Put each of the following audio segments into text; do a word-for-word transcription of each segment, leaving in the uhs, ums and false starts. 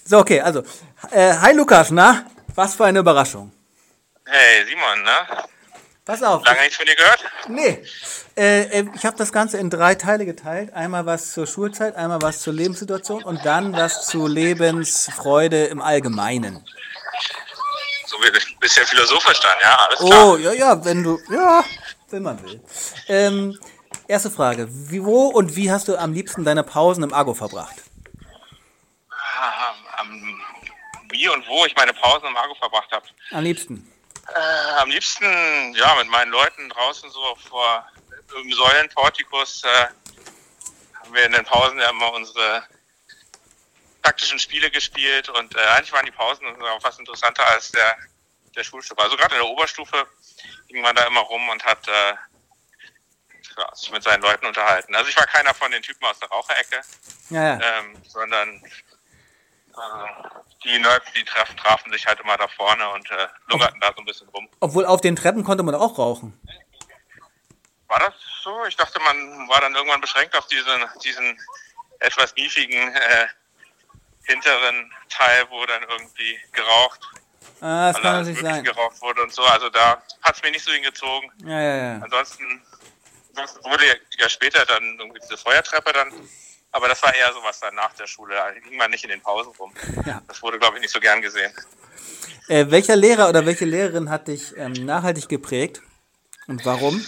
So, okay, also, äh, hi Lukas, na? Was für eine Überraschung. Hey Simon, ne? Pass auf. Lange nichts von dir gehört? Nee. Äh, äh, ich habe das Ganze in drei Teile geteilt. Einmal was zur Schulzeit, einmal was zur Lebenssituation und dann was zu Lebensfreude im Allgemeinen. So, du bist ja philosophisch dann, ja? Alles Oh, klar. ja, ja, wenn du, ja, wenn man will. Ähm, erste Frage. Wie, wo und wie hast du am liebsten deine Pausen im Argo verbracht? Ah, am, wie und wo ich meine Pausen im Argo verbracht habe. Am liebsten. Äh, am liebsten, ja, mit meinen Leuten draußen so vor im Säulenportikus äh, haben wir in den Pausen ja immer unsere taktischen Spiele gespielt und äh, eigentlich waren die Pausen auch fast interessanter als der, der Schulstufe. Also gerade in der Oberstufe ging man da immer rum und hat äh, ja, sich mit seinen Leuten unterhalten. Also ich war keiner von den Typen aus der Raucherecke, Ja, ja. ähm, sondern äh, die Nerds, die traf, trafen sich halt immer da vorne und äh, lungerten da so ein bisschen rum. Obwohl auf den Treppen konnte man auch rauchen. War das so? Ich dachte, man war dann irgendwann beschränkt auf diesen, diesen etwas miefigen äh, hinteren Teil, wo dann irgendwie geraucht, Ah, das weil kann alles natürlich Mögliche sein. geraucht wurde und so. Also da hat es mir nicht so hingezogen. Ja, ja, ja. Ansonsten, ansonsten wurde ja, ja später dann irgendwie diese Feuertreppe dann, aber das war eher sowas dann nach der Schule. Da ging man nicht in den Pausen rum. Ja. Das wurde, glaube ich, nicht so gern gesehen. Äh, welcher Lehrer oder welche Lehrerin hat dich ähm, nachhaltig geprägt und warum?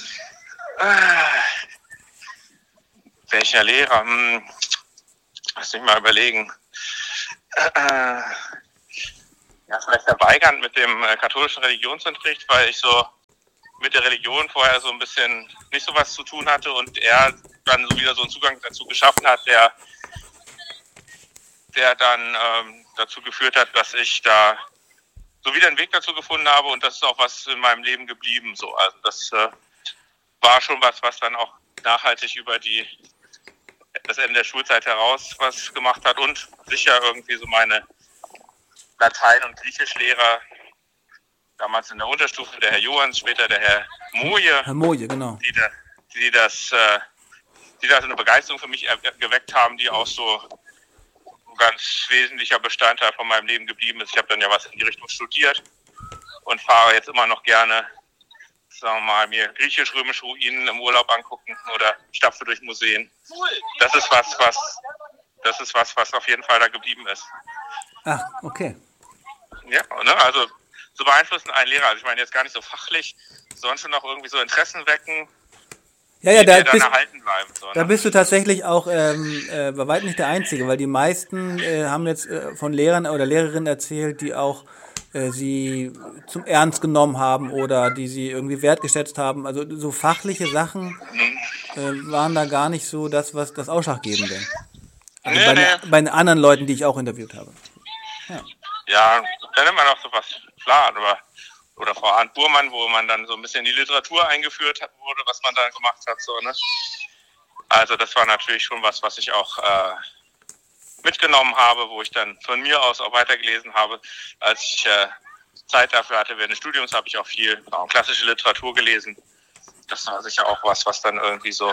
Welcher Lehrer? Hm, lass mich mal überlegen. Äh, ja, vielleicht der Weigand mit dem äh, katholischen Religionsunterricht, weil ich so mit der Religion vorher so ein bisschen nicht so was zu tun hatte und er dann so wieder so einen Zugang dazu geschaffen hat, der, der dann ähm, dazu geführt hat, dass ich da so wieder einen Weg dazu gefunden habe und das ist auch was in meinem Leben geblieben. So. Also das äh, war schon was, was dann auch nachhaltig über die das Ende der Schulzeit heraus was gemacht hat und sicher irgendwie so meine Latein- und Griechischlehrer, damals in der Unterstufe, der Herr Johans, später der Herr Moje, Herr Moje, genau. die, da, die, das, äh, die da so eine Begeisterung für mich geweckt haben, die auch so ein ganz wesentlicher Bestandteil von meinem Leben geblieben ist. Ich habe dann ja was in die Richtung studiert und fahre jetzt immer noch gerne, sagen wir mal, mir griechisch-römische Ruinen im Urlaub angucken oder stapfe durch Museen. Das ist was, was, das ist was, was auf jeden Fall da geblieben ist. Ach, okay. Ja, ne, also so beeinflussen einen Lehrer. Also ich meine jetzt gar nicht so fachlich, sondern schon auch irgendwie so Interessen wecken, Ja, ja, die da dir dann bist, erhalten bleiben. So, da ne? bist du tatsächlich auch ähm, äh, bei weitem nicht der Einzige, weil die meisten äh, haben jetzt äh, von Lehrern oder Lehrerinnen erzählt, die auch äh, sie zum Ernst genommen haben oder die sie irgendwie wertgeschätzt haben. Also so fachliche Sachen äh, waren da gar nicht so das, was das Ausschlaggebende. Also Nee, bei, nee. den- bei den anderen Leuten, die ich auch interviewt habe. Ja, dann nimmt man auch so was klar, oder, oder Frau Arndt Burmann, wo man dann so ein bisschen in die Literatur eingeführt hat, wurde, was man da gemacht hat. So, ne? Also das war natürlich schon was, was ich auch äh, mitgenommen habe, wo ich dann von mir aus auch weitergelesen habe. Als ich äh, Zeit dafür hatte während des Studiums, habe ich auch viel auch klassische Literatur gelesen. Das war sicher auch was, was dann irgendwie so,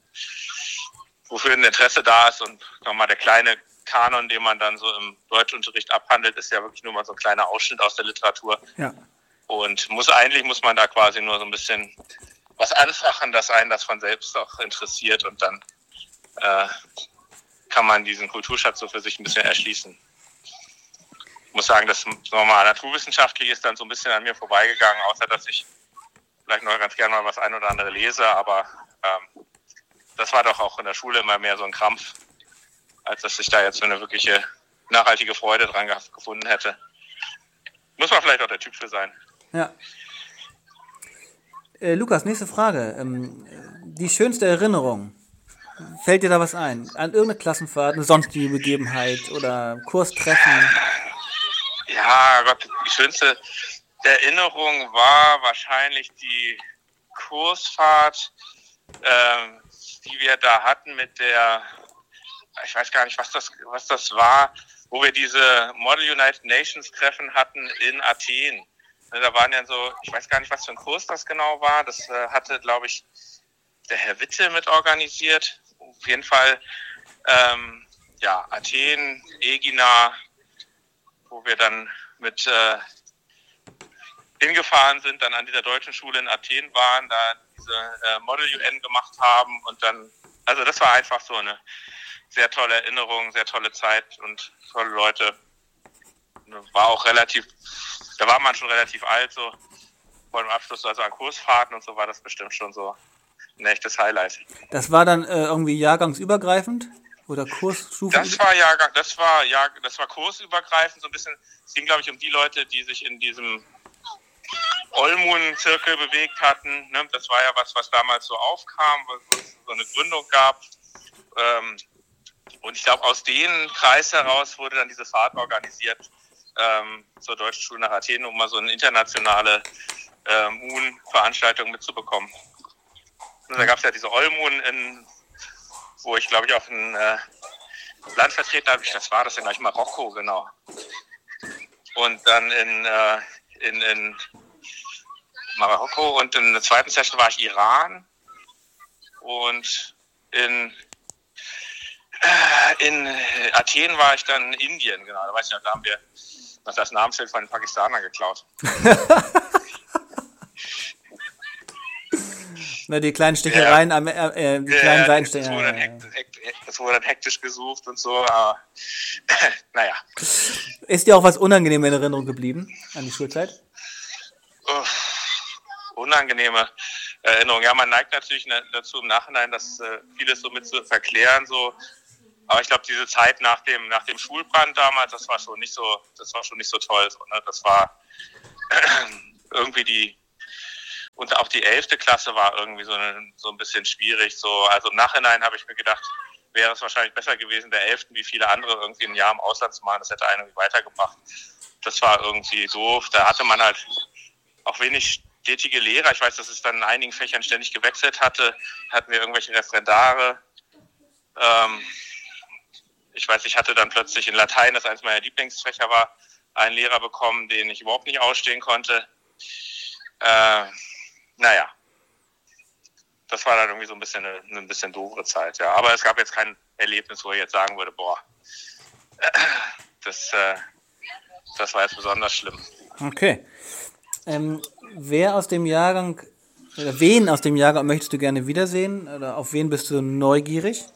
wofür ein Interesse da ist. Und nochmal der kleine Kanon, den man dann so im Deutschunterricht abhandelt, ist ja wirklich nur mal so ein kleiner Ausschnitt aus der Literatur. Ja. Und muss eigentlich muss man da quasi nur so ein bisschen was anfachen, dass einen das von selbst auch interessiert und dann äh, kann man diesen Kulturschatz so für sich ein bisschen erschließen. Ich muss sagen, das normal naturwissenschaftlich ist dann so ein bisschen an mir vorbeigegangen, außer dass ich vielleicht noch ganz gerne mal was ein oder andere lese, aber ähm, das war doch auch in der Schule immer mehr so ein Krampf, als dass ich da jetzt so eine wirkliche nachhaltige Freude dran gefunden hätte. Muss man vielleicht auch der Typ für sein. Ja. Äh, Lukas, nächste Frage. Ähm, die schönste Erinnerung. Fällt dir da was ein? An irgendeine Klassenfahrt, eine sonstige Begebenheit oder Kurstreffen? Ja, Gott, die schönste Erinnerung war wahrscheinlich die Kursfahrt, ähm, die wir da hatten mit der, ich weiß gar nicht, was das, was das war, wo wir diese Model United Nations Treffen hatten in Athen. Da waren ja so, ich weiß gar nicht, was für ein Kurs das genau war. Das äh, hatte, glaube ich, der Herr Witte mit organisiert. Auf jeden Fall, ähm, ja, Athen, Egina, wo wir dann mit äh, hingefahren sind, dann an dieser deutschen Schule in Athen waren, da diese äh, Model U N gemacht haben und dann, also das war einfach so eine sehr tolle Erinnerung, sehr tolle Zeit und tolle Leute. War auch relativ, da war man schon relativ alt, so vor dem Abschluss, also an Kursfahrten und so war das bestimmt schon so ein echtes Highlight. Das war dann äh, irgendwie jahrgangsübergreifend oder Kursstufen? Das war Jahrgang, das war ja, das war kursübergreifend, so ein bisschen. Es ging, glaube ich, um die Leute, die sich in diesem Olmun-Zirkel bewegt hatten. Ne? Das war ja was, was damals so aufkam, wo es so eine Gründung gab. Ähm, und ich glaube, aus dem Kreis heraus wurde dann diese Fahrt organisiert ähm, zur Deutschen Schule nach Athen, um mal so eine internationale äh, Moon-Veranstaltung mitzubekommen. Und da gab es ja diese Olmun, in, wo ich glaube ich auch ein äh, Land vertreten habe. Das war das ja gleich Marokko, genau. Und dann in, äh, in, in Marokko und in der zweiten Session war ich Iran und in, äh, in Athen war ich dann in Indien, genau. Da weiß ich noch, da haben wir noch das Namensschild von den Pakistanern geklaut. Na, die kleinen Stichereien, ja. am, äh, die kleinen ja, Seitenstecher. Das wurde, dann hekt, hekt, das wurde dann hektisch gesucht und so, aber naja. Ist dir auch was unangenehm in Erinnerung geblieben an die Schulzeit? Uff, unangenehme Erinnerung. Ja, man neigt natürlich dazu im Nachhinein, das äh, vieles so mit zu verklären, so. Aber ich glaube, diese Zeit nach dem nach dem Schulbrand damals, das war schon nicht so, das war schon nicht so toll. So, ne? Das war irgendwie die und auch die elfte Klasse war irgendwie so, eine, so ein bisschen schwierig. So, also im Nachhinein habe ich mir gedacht, wäre es wahrscheinlich besser gewesen, der elften wie viele andere irgendwie ein Jahr im Ausland zu machen. Das hätte einen irgendwie weitergebracht. Das war irgendwie doof. Da hatte man halt auch wenig stetige Lehrer. Ich weiß, dass es dann in einigen Fächern ständig gewechselt hatte. Hatten wir irgendwelche Referendare. Ähm, ich weiß, ich hatte dann plötzlich in Latein, das eines meiner Lieblingsfächer war, einen Lehrer bekommen, den ich überhaupt nicht ausstehen konnte. Äh, naja, das war dann irgendwie so ein bisschen eine, eine ein bisschen doofere Zeit, ja. Aber es gab jetzt kein Erlebnis, wo ich jetzt sagen würde, boah, das, äh, das war jetzt besonders schlimm. Okay. Ähm, wer aus dem Jahrgang, oder wen aus dem Jahrgang möchtest du gerne wiedersehen? Oder auf wen bist du neugierig?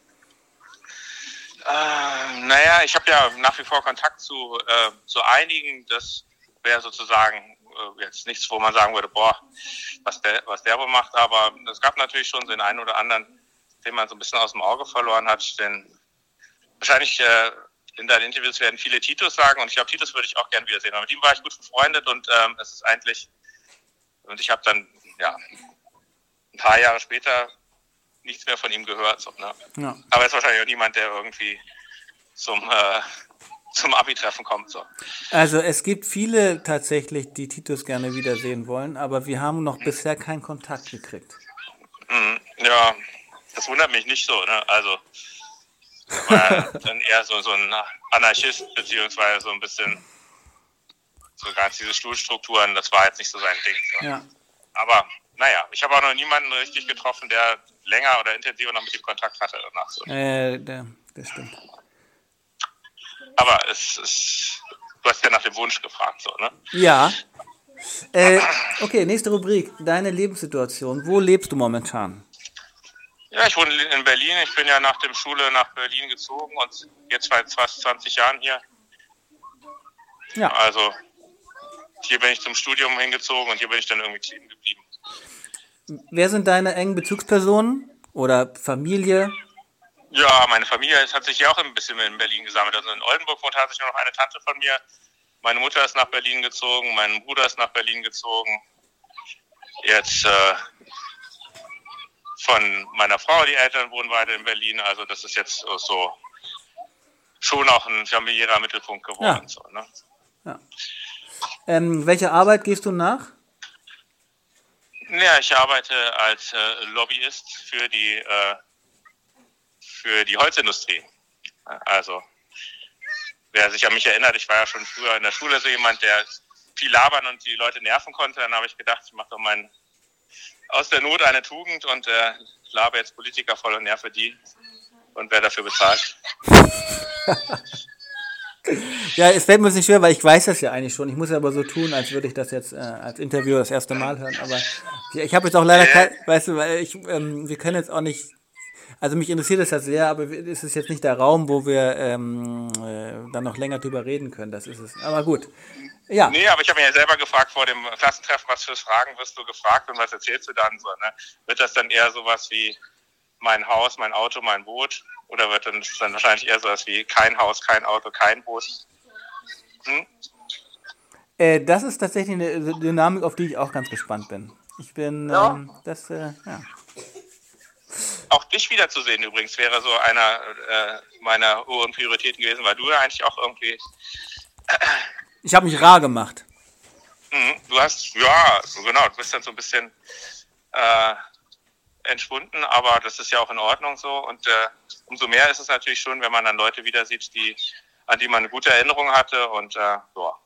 Äh, naja, ich habe ja nach wie vor Kontakt zu, äh, zu einigen. Das wäre sozusagen jetzt nichts, wo man sagen würde, boah, was der, was der wohl macht, aber es gab natürlich schon so den einen oder anderen, den man so ein bisschen aus dem Auge verloren hat, denn wahrscheinlich äh, in deinen Interviews werden viele Titus sagen und ich glaube, Titus würde ich auch gern wiedersehen, aber mit ihm war ich gut befreundet und ähm, es ist eigentlich, und ich habe dann, ja, ein paar Jahre später nichts mehr von ihm gehört, so, ne? Ja. Aber er ist wahrscheinlich auch niemand, der irgendwie zum äh, zum Abi-Treffen kommt. So. Also es gibt viele tatsächlich, die Titus gerne wiedersehen wollen, aber wir haben noch bisher keinen Kontakt gekriegt. Ja, das wundert mich nicht so. Ne? Also war dann eher so, so ein Anarchist, beziehungsweise so ein bisschen so ganz diese Schulstrukturen, das war jetzt nicht so sein Ding. So. Ja. Aber naja, ich habe auch noch niemanden richtig getroffen, der länger oder intensiver noch mit ihm Kontakt hatte danach. So. Äh, das stimmt. Aber es ist, du hast ja nach dem Wunsch gefragt, so, ne? Ja. Äh, okay, nächste Rubrik. Deine Lebenssituation. Wo lebst du momentan? Ja, ich wohne in Berlin. Ich bin ja nach der Schule nach Berlin gezogen und jetzt seit fast zwanzig Jahren hier. Ja. Also hier bin ich zum Studium hingezogen und hier bin ich dann irgendwie kleben geblieben. Wer sind deine engen Bezugspersonen oder Familie? Ja, meine Familie hat sich ja auch ein bisschen in Berlin gesammelt. Also in Oldenburg wohnt tatsächlich noch eine Tante von mir. Meine Mutter ist nach Berlin gezogen, mein Bruder ist nach Berlin gezogen. Jetzt äh, von meiner Frau, die Eltern wohnen weiter in Berlin. Also das ist jetzt so schon auch ein familiärer Mittelpunkt geworden. Ja. So, ne? Ja. Ähm, welche Arbeit gehst du nach? Ja, ich arbeite als äh, Lobbyist für die äh, für die Holzindustrie. Also, wer sich an mich erinnert, ich war ja schon früher in der Schule so jemand, der viel labern und die Leute nerven konnte. Dann habe ich gedacht, ich mache doch mein, aus der Not eine Tugend und äh, laber jetzt Politiker voll und nerve die und wer dafür bezahlt. Ja, es fällt mir nicht schwer, weil ich weiß das ja eigentlich schon. Ich muss ja aber so tun, als würde ich das jetzt äh, als Interviewer das erste Mal hören. Aber ich, ich habe jetzt auch leider kein, weißt du, weil ich, ähm, wir können jetzt auch nicht, also mich interessiert das ja sehr, aber es ist jetzt nicht der Raum, wo wir ähm, äh, dann noch länger drüber reden können. Das ist es. Aber gut. Ja. Nee, aber ich habe mich ja selber gefragt vor dem Klassentreffen, was für Fragen wirst du gefragt und was erzählst du dann so, ne? Wird das dann eher sowas wie mein Haus, mein Auto, mein Boot? Oder wird dann, dann wahrscheinlich eher sowas wie kein Haus, kein Auto, kein Boot? Hm? Äh, das ist tatsächlich eine Dynamik, auf die ich auch ganz gespannt bin. Ich bin, ja. ähm, das, äh, ja. Auch dich wiederzusehen übrigens wäre so einer äh, meiner hohen Prioritäten gewesen, weil du ja eigentlich auch irgendwie... Äh, ich habe mich rar gemacht. Mhm, du hast, ja, genau, du bist dann so ein bisschen äh, entschwunden, aber das ist ja auch in Ordnung so. Und äh, umso mehr ist es natürlich schon, wenn man dann Leute wieder sieht, die, an die man eine gute Erinnerung hatte. Und äh, ja.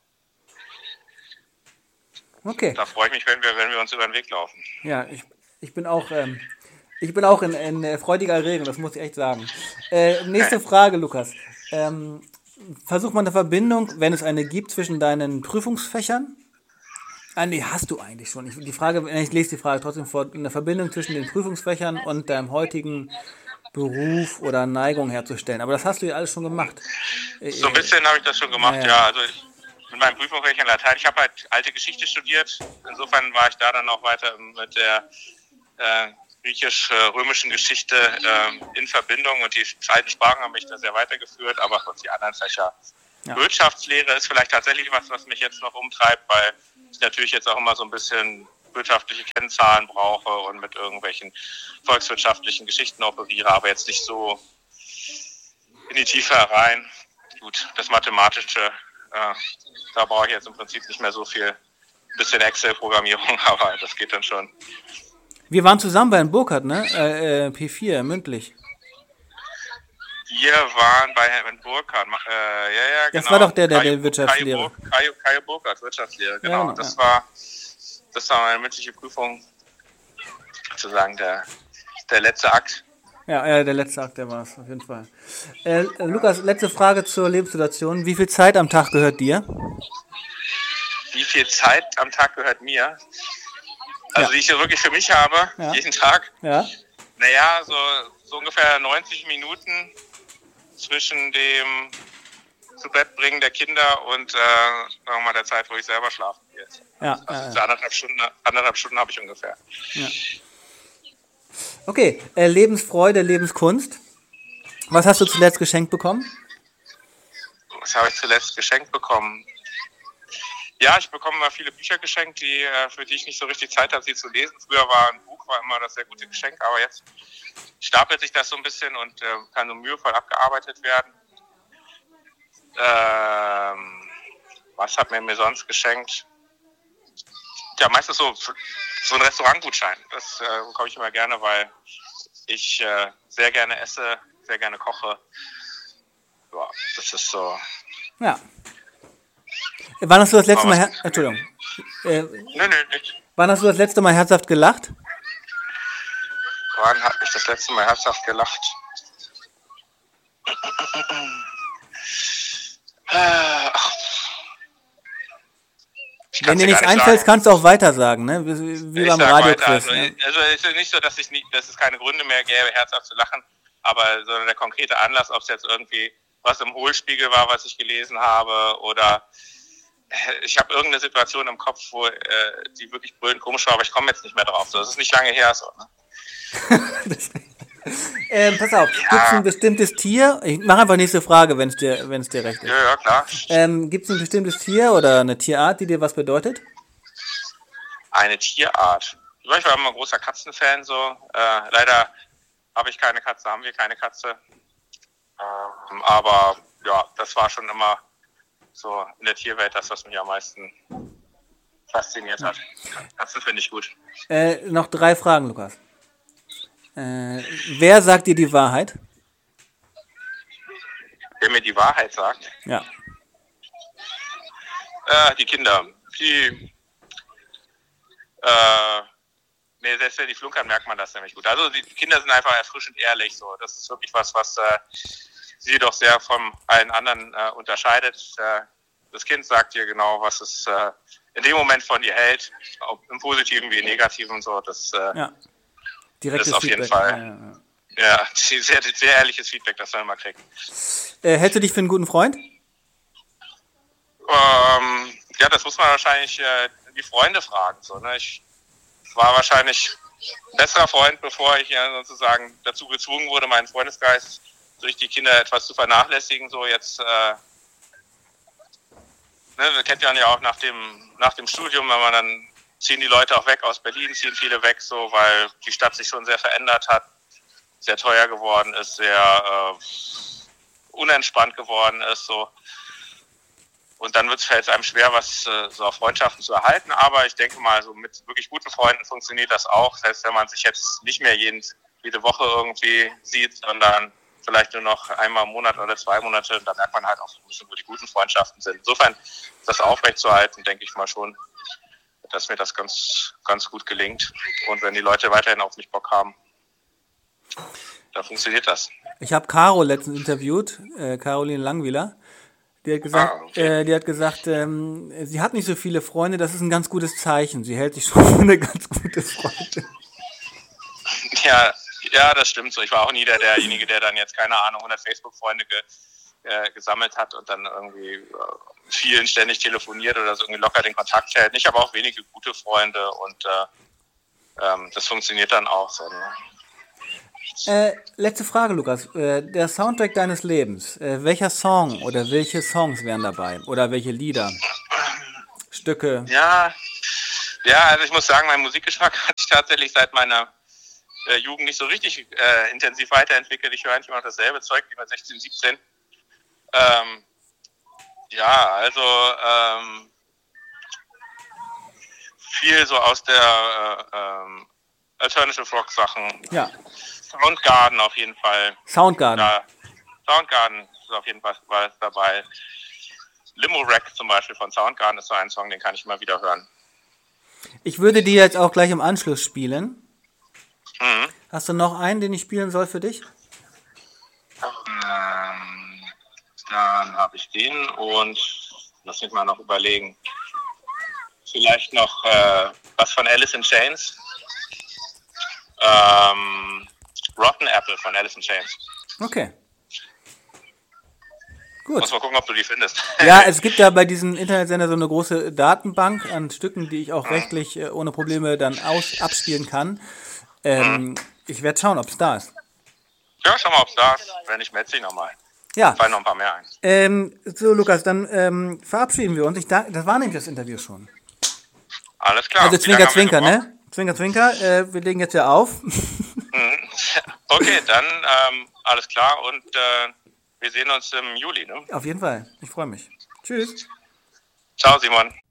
Okay. Da freue ich mich, wenn wir, wenn wir uns über den Weg laufen. Ja, ich, ich bin auch... Ähm Ich bin auch in, in äh, freudiger Erregung, das muss ich echt sagen. Äh, nächste Frage, Lukas. Ähm, versuch mal eine Verbindung, wenn es eine gibt, zwischen deinen Prüfungsfächern. Ah, nee, hast du eigentlich schon. Ich, die Frage, ich lese die Frage trotzdem vor. Eine Verbindung zwischen den Prüfungsfächern und deinem heutigen Beruf oder Neigung herzustellen. Aber das hast du ja alles schon gemacht. Äh, so ein bisschen habe ich das schon gemacht, ja. ja. Also ich, mit meinen Prüfungsfächern Latein. Ich habe halt alte Geschichte studiert. Insofern war ich da dann auch weiter mit der... Äh, griechisch-römischen Geschichte äh, in Verbindung und die beiden Sprachen haben mich da sehr weitergeführt, aber die anderen Fächer. Ja. Wirtschaftslehre ist vielleicht tatsächlich was, was mich jetzt noch umtreibt, weil ich natürlich jetzt auch immer so ein bisschen wirtschaftliche Kennzahlen brauche und mit irgendwelchen volkswirtschaftlichen Geschichten operiere, aber jetzt nicht so in die Tiefe herein. Gut, das Mathematische, äh, da brauche ich jetzt im Prinzip nicht mehr so viel, ein bisschen Excel-Programmierung, aber das geht dann schon. Wir waren zusammen bei Herrn Burkhardt, ne? Äh, äh, P vier, mündlich. Wir waren bei Herrn Burkhardt. Äh, ja, ja, genau. Das war doch der, der, der Wirtschaftslehre. Kajo, Kajo Burkhardt, Wirtschaftslehre, genau. Ja, genau das, ja. war, das war meine mündliche Prüfung, sozusagen der, der letzte Akt. Ja, ja, der letzte Akt, der war es, auf jeden Fall. Äh, äh, Lukas, letzte Frage zur Lebenssituation. Wie viel Zeit am Tag gehört dir? Wie viel Zeit am Tag gehört mir? Also ja. Die ich ja wirklich für mich habe, ja. jeden Tag. Ja. Naja, so, so ungefähr neunzig Minuten zwischen dem zu Bett bringen der Kinder und äh, sagen wir mal der Zeit, wo ich selber schlafen gehe. Ja, also ja, ja. anderthalb Stunden, anderthalb Stunden habe ich ungefähr. Ja. Okay, äh, Lebensfreude, Lebenskunst. Was hast du zuletzt geschenkt bekommen? Was habe ich zuletzt geschenkt bekommen? Ja, ich bekomme immer viele Bücher geschenkt, die, für die ich nicht so richtig Zeit habe, sie zu lesen. Früher war ein Buch war immer das sehr gute Geschenk, aber jetzt stapelt sich das so ein bisschen und äh, kann so mühevoll abgearbeitet werden. Ähm, was hat mir mir sonst geschenkt? Ja, meistens so, so ein Restaurantgutschein. Das äh, bekomme ich immer gerne, weil ich äh, sehr gerne esse, sehr gerne koche. Ja, das ist so... Ja. Wann hast du das letzte Mal... Her- Entschuldigung. Äh, nö, nö, nicht. Wann hast du das letzte Mal herzhaft gelacht? Wann habe ich das letzte Mal herzhaft gelacht? Ach. Wenn dir nichts einfällt, kannst du auch weiter sagen, ne? Wie, wie beim Radioquiz. Also, ne? also es ist nicht so, dass, ich nie, dass es keine Gründe mehr gäbe, herzhaft zu lachen, aber so der konkrete Anlass, ob es jetzt irgendwie was im Hohlspiegel war, was ich gelesen habe, oder ich habe irgendeine Situation im Kopf, wo äh, die wirklich brüllend komisch war, aber ich komme jetzt nicht mehr drauf. So, das ist nicht lange her so. Ne? ähm, pass auf, ja. Gibt es ein bestimmtes Tier? Ich mache einfach nächste Frage, wenn es dir, wenn es dir recht ist. Ja, ja, klar. Ähm, gibt es ein bestimmtes Tier oder eine Tierart, die dir was bedeutet? Eine Tierart? Ich war immer ein großer Katzenfan, so. Äh, leider habe ich keine Katze, haben wir keine Katze. Ähm, aber ja, das war schon immer so in der Tierwelt das, was mich am meisten fasziniert hat. Katzen finde ich gut. Äh, noch drei Fragen, Lukas. Äh, wer sagt dir die Wahrheit? Wer mir die Wahrheit sagt? Ja. Äh, die Kinder. Die, äh, nee, selbst wenn die flunkern, merkt man das nämlich gut. Also die Kinder sind einfach erfrischend ehrlich. So. Das ist wirklich was, was, äh, sie doch sehr von allen anderen äh, unterscheidet. Äh, das Kind sagt ihr genau, was es äh, in dem Moment von ihr hält, ob im Positiven wie im Negativen. So, das äh, ja. Direktes ist auf Feedback. jeden Fall Ja, ja, ja. ja, sehr, sehr ehrliches Feedback, das man immer kriegt. Äh, hältst du dich für einen guten Freund? Ähm, ja, das muss man wahrscheinlich äh, die Freunde fragen. So, ne? Ich war wahrscheinlich ein besserer Freund, bevor ich ja sozusagen dazu gezwungen wurde, meinen Freundeskreis durch die Kinder etwas zu vernachlässigen. So jetzt, äh, ne, wir kennen ja auch nach dem, nach dem Studium, wenn man dann ziehen die Leute auch weg aus Berlin, ziehen viele weg, so, weil die Stadt sich schon sehr verändert hat, sehr teuer geworden ist, sehr äh, unentspannt geworden ist, so. Und dann fällt es einem schwer, was äh, so auf Freundschaften zu erhalten. Aber ich denke mal, so mit wirklich guten Freunden funktioniert das auch. Selbst wenn man sich jetzt nicht mehr jeden, jede Woche irgendwie sieht, sondern vielleicht nur noch einmal im Monat oder zwei Monate, dann merkt man halt auch so ein bisschen, wo die guten Freundschaften sind. Insofern das aufrechtzuerhalten, denke ich mal schon, dass mir das ganz, ganz gut gelingt. Und wenn die Leute weiterhin auf mich Bock haben, dann funktioniert das. Ich habe Caro letztens interviewt, äh, Caroline Langwieler. Die hat gesagt, Ah, okay. äh, die hat gesagt ähm, sie hat nicht so viele Freunde, das ist ein ganz gutes Zeichen. Sie hält sich schon für eine ganz gute Freundin. Ja, ja, das stimmt so. Ich war auch nie der, derjenige, der dann jetzt, keine Ahnung, hundert Facebook-Freunde ge, äh, gesammelt hat und dann irgendwie äh, vielen ständig telefoniert oder so irgendwie locker den Kontakt hält. Ich habe auch wenige gute Freunde und äh, ähm, das funktioniert dann auch so. Ne? Äh, letzte Frage, Lukas. Äh, der Soundtrack deines Lebens. Äh, welcher Song oder welche Songs wären dabei? Oder welche Lieder? Stücke? Ja, ja, also ich muss sagen, mein Musikgeschmack hat sich tatsächlich seit meiner äh, Jugend nicht so richtig äh, intensiv weiterentwickelt. Ich höre eigentlich immer noch dasselbe Zeug wie mit sechzehn, siebzehn. Ähm, ja, also ähm, viel so aus der äh, ähm, Alternative Rock Sachen. Ja. Soundgarden auf jeden Fall. Soundgarden. Ja, Soundgarden ist auf jeden Fall was dabei. Limo Wreck zum Beispiel von Soundgarden ist so ein Song, den kann ich immer wieder hören. Ich würde die jetzt auch gleich im Anschluss spielen. Mhm. Hast du noch einen, den ich spielen soll für dich? Ähm, dann habe ich den und lass mich mal noch überlegen. Vielleicht noch äh, was von Alice in Chains. Ähm, Rotten Apple von Alice in Chains. Okay. Gut. Muss mal gucken, ob du die findest. Ja, es gibt ja bei diesem Internetsender so eine große Datenbank an Stücken, die ich auch rechtlich äh, ohne Probleme dann aus abspielen kann. Ähm, ich werde schauen, ob es da ist. Ja, schau mal, ob es da ist. Wenn nicht, melde ich nochmal. Ja. Fallen noch ein paar mehr ein. Ähm, so, Lukas, dann ähm, verabschieden wir uns. Ich danke, das war nämlich das Interview schon. Alles klar. Also Wie lange Zwinker, haben wir Zwinker, gebraucht? ne? Zwinker, Zwinker, äh, wir legen jetzt ja auf. Okay, dann ähm, alles klar und äh, wir sehen uns im Juli. Ne? Auf jeden Fall. Ich freue mich. Tschüss. Ciao, Simon.